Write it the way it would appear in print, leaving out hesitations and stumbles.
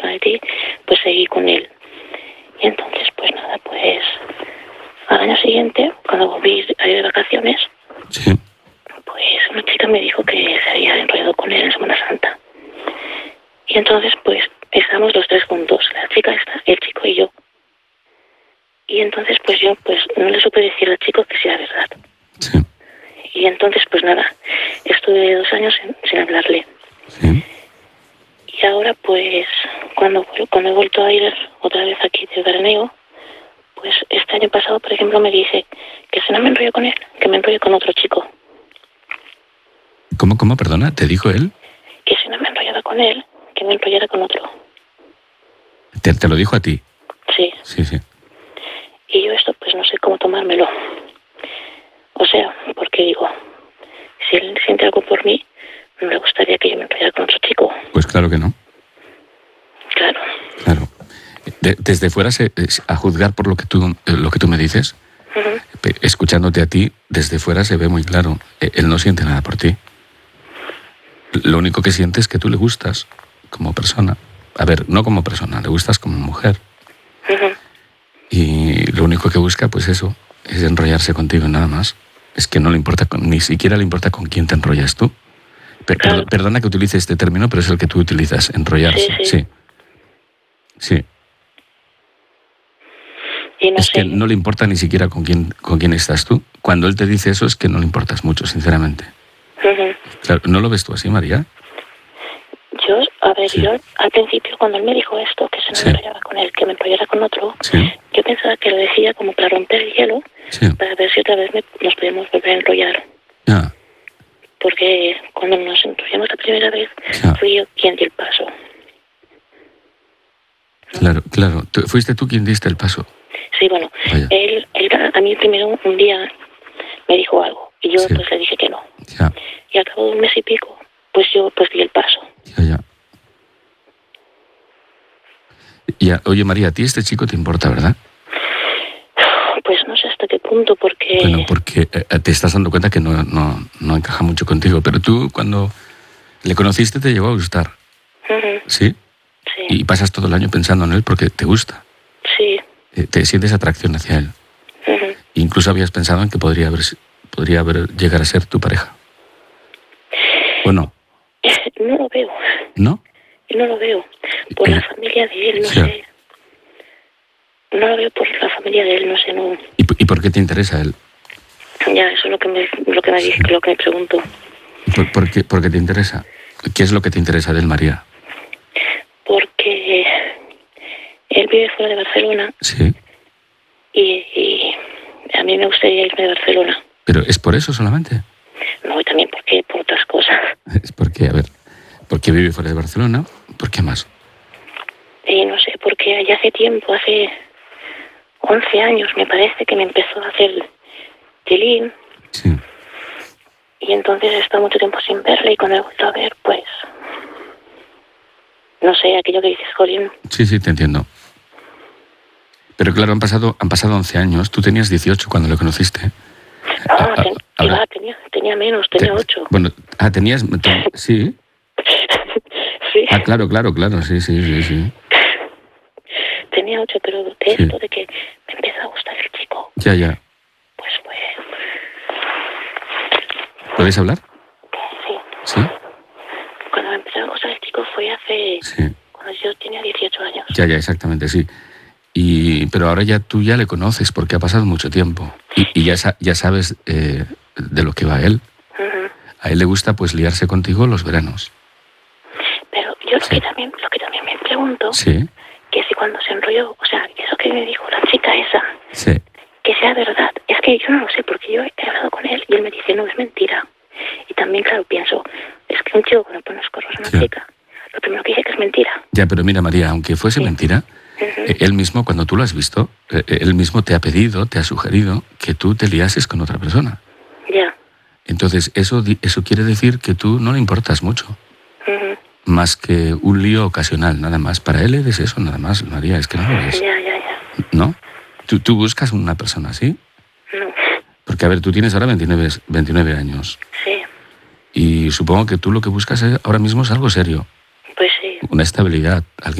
de ti, pues seguí con él. Y entonces, pues nada, pues al año siguiente, cuando volví a ir de vacaciones, Sí. pues una chica me dijo que se había enrollado con él en Semana Santa. Y entonces, pues, estábamos los tres juntos, la chica esta, el chico y yo. Y entonces, pues yo, pues, no le supe decir al chico que sea verdad. Sí. Y entonces, pues nada, estuve 2 años sin hablarle. Sí. Y ahora, pues, cuando he vuelto a ir otra vez aquí de veraneo, pues este año pasado, por ejemplo, me dice que si no me enrollo con él, que me enrollo con otro chico. ¿Cómo, perdona? ¿Te dijo él? Que si no me enrollaba con él, que me enrollara con otro. ¿Te lo dijo a ti? Sí. Sí, sí. Y yo esto, pues no sé cómo tomármelo. O sea, porque digo, si él siente algo por mí, no le gustaría que yo me enrollara con otro chico. Pues claro que no. Claro. Claro. Desde fuera, a juzgar por lo que tú me dices, Uh-huh. escuchándote a ti, desde fuera se ve muy claro. Él no siente nada por ti. Lo único que siente es que tú le gustas como persona. A ver, no como persona, le gustas como mujer. Uh-huh. Y lo único que busca, pues eso, es enrollarse contigo, nada más. Es que no le importa, ni siquiera le importa con quién te enrollas tú. Claro. Perdona que utilice este término, pero es el que tú utilizas, enrollarse. Sí. Sí. Y no es sé. Que no le importa ni siquiera con quién estás tú. Cuando él te dice eso es que no le importas mucho, sinceramente. Uh-huh. Claro, ¿no lo ves tú así, María? Yo, Sí. yo al principio cuando él me dijo esto, que se Sí. me enrollaba con él, que me enrollara con otro, Sí. yo pensaba que lo decía como para romper el hielo, Sí. para ver si otra vez nos podíamos volver a enrollar. Ya. Porque cuando nos enrollamos la primera vez, Ya. fui yo quien dio el paso. Claro. ¿Fuiste tú quien diste el paso? Sí, bueno, Vaya. él a mí primero un día me dijo algo y yo Sí. pues le dije que no. Ya. Y al cabo de 1 mes y pico, pues yo pues di el paso. Ya. Oye, María, a ti este chico te importa, ¿verdad? Pues no sé hasta qué punto, porque... Bueno, porque te estás dando cuenta que no encaja mucho contigo, pero tú cuando le conociste te llegó a gustar, Ujú. ¿sí? Sí, Y pasas todo el año pensando en él porque te gusta, sí. te sientes atracción hacia él. Ujú. Incluso habías pensado en que podría llegar a ser tu pareja. ¿O no? No lo veo, ¿No? no lo veo. Por la familia de él, no Ya. sé. No lo veo por la familia de él, no sé, no. ¿Y por qué te interesa él? Ya, eso es lo que me Sí. lo que me pregunto. ¿Por qué te interesa? ¿Qué es lo que te interesa de él, María? Porque él vive fuera de Barcelona Sí. y a mí me gustaría irme de Barcelona. ¿Pero es por eso solamente? No, y también porque por otras cosas. Es porque, a ver, porque vive fuera de Barcelona. ¿Por qué más? Y no sé, porque allá hace tiempo, hace 11 años me parece que me empezó a hacer tilín Sí. y entonces he estado mucho tiempo sin verle y cuando he vuelto a ver, pues... No sé, aquello que dices, Jolín. Sí, te entiendo. Pero claro, han pasado 11 años. Tú tenías 18 cuando lo conociste. No, ahora- tenía menos, tenía 8. Bueno, tenías... Sí. Sí, Claro, sí. tenía 8, pero de Sí. esto de que me empezó a gustar el chico, Ya. pues fue... ¿Puedes hablar? Sí, Sí. cuando me empezó a gustar el chico fue hace... Sí. Cuando yo tenía 18 años. Ya, exactamente, sí. Pero ahora tú ya le conoces porque ha pasado mucho tiempo. Y ya sabes de lo que va él. Ujú. A él le gusta pues liarse contigo los veranos. Pero yo Sí. lo que también me pregunto, Sí, que si cuando se enrolló, o sea, eso que me dijo la chica esa, sí. que sea verdad, es que yo no lo sé, porque yo he hablado con él y él me dice, no, es mentira. Y también, claro, pienso, es que un chico cuando pone los corros a una Sí. chica, lo primero que dice que es mentira. Ya, pero mira, María, aunque fuese Sí. mentira, Ujú. él mismo, cuando tú lo has visto, él mismo te ha pedido, te ha sugerido que tú te liases con otra persona. Ya. Entonces, eso quiere decir que tú no le importas mucho. Ujú. Más que un lío ocasional, nada más. Para él eres eso, nada más, María, es que no lo ves. Ya. ¿No? Tú buscas una persona así. No. Porque, a ver, tú tienes ahora 29 años. Sí, Y supongo que tú lo que buscas ahora mismo es algo serio. pues sí. Una estabilidad, alguien